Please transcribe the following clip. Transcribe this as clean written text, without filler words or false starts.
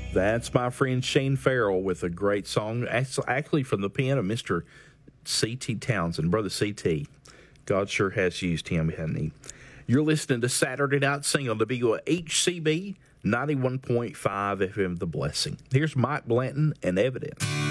That's my friend Shane Farrell with a great song, actually from the pen of Mr. C.T. Townsend, Brother C.T. God sure has used him, hasn't he? You're listening to Saturday Night Single, the Big HCB 91.5 FM, The Blessing. Here's Mike Blanton and Evidence.